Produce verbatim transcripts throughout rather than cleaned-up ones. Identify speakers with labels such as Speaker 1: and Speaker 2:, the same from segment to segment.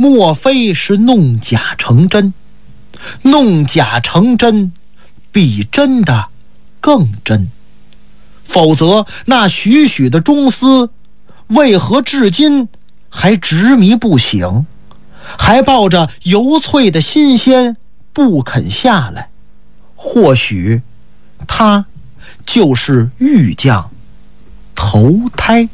Speaker 1: 莫非是弄假成真？弄假成真，比真的更真。否则，那许许的中司，为何至今还执迷不醒，还抱着油脆的新鲜不肯下来？或许，他就是玉匠投胎。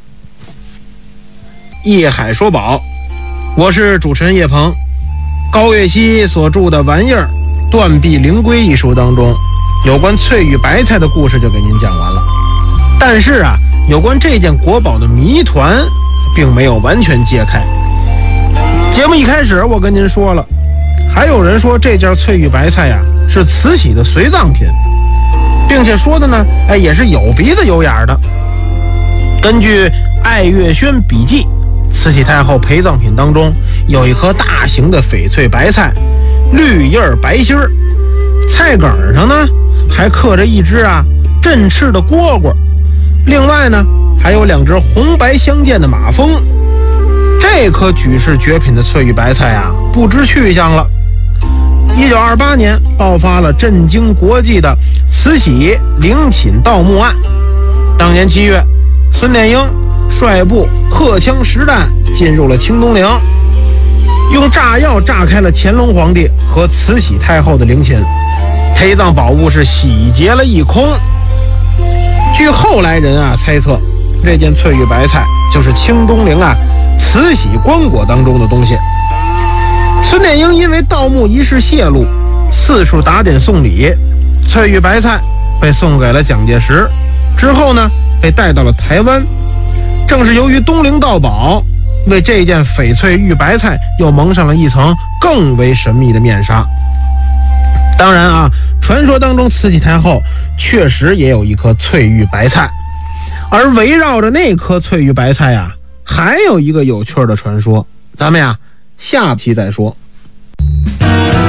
Speaker 2: 夜海说宝，我是主持人叶鹏。高岳熙所著的《玩意儿断臂灵龟》一书当中，有关翠玉白菜的故事就给您讲完了。但是啊，有关这件国宝的谜团并没有完全揭开。节目一开始我跟您说了，还有人说这件翠玉白菜呀、啊、是慈禧的随葬品，并且说的呢，哎，也是有鼻子有眼的。根据爱月轩笔记，慈禧太后陪葬品当中有一颗大型的翡翠白菜，绿叶白心儿，菜梗上呢还刻着一只啊振翅的蝈蝈，另外呢还有两只红白相间的马蜂。这颗举世绝品的翠玉白菜啊，不知去向了。一九二八年爆发了震惊国际的慈禧陵寝盗墓案。当年七月，孙殿英率部荷枪实弹进入了清东陵，用炸药炸开了乾隆皇帝和慈禧太后的陵寝，陪葬宝物是洗劫了一空。据后来人啊猜测，这件翠玉白菜就是清东陵啊慈禧棺椁当中的东西。孙殿英因为盗墓一事泄露，四处打点送礼，翠玉白菜被送给了蒋介石，之后呢被带到了台湾。正是由于东陵盗宝，为这件翡翠玉白菜又蒙上了一层更为神秘的面纱。当然啊，传说当中慈禧太后确实也有一颗翠玉白菜，而围绕着那颗翠玉白菜啊，还有一个有趣的传说，咱们呀下期再说。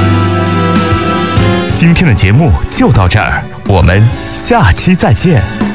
Speaker 3: 今天的节目就到这儿，我们下期再见。